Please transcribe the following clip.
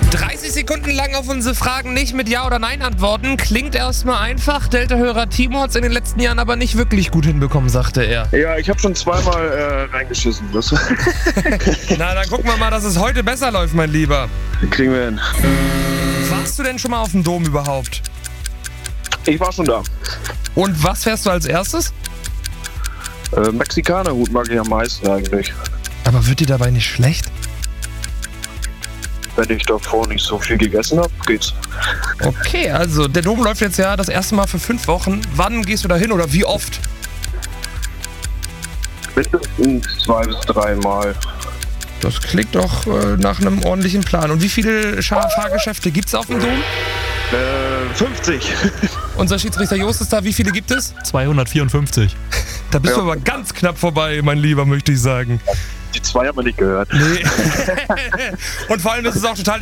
30 Sekunden lang auf unsere Fragen nicht mit Ja oder Nein antworten. Klingt erstmal einfach. Delta-Hörer Timo hat es in den letzten Jahren aber nicht wirklich gut hinbekommen, sagte er. Ja, ich habe schon zweimal reingeschissen. Das Na, dann gucken wir mal, dass es heute besser läuft, mein Lieber. kriegen wir hin. Warst du denn schon mal auf dem Dom überhaupt? Ich war schon da. Und was fährst du als erstes? Mexikanerhut mag ich am meisten eigentlich. Aber wird dir dabei nicht schlecht? Wenn ich davor nicht so viel gegessen habe, geht's. Okay, also der Dom läuft jetzt ja das erste Mal für 5 Wochen. Wann gehst du da hin oder wie oft? Mindestens 2 bis 3 Mal. Das klingt doch nach einem ordentlichen Plan. Und wie viele Fahrgeschäfte gibt es auf dem Dom? 50. Unser Schiedsrichter Jost ist da. Wie viele gibt es? 254. Da bist du aber ganz knapp vorbei, mein Lieber, möchte ich sagen. Die 2 haben wir nicht gehört. Nee. Und vor allem ist es auch total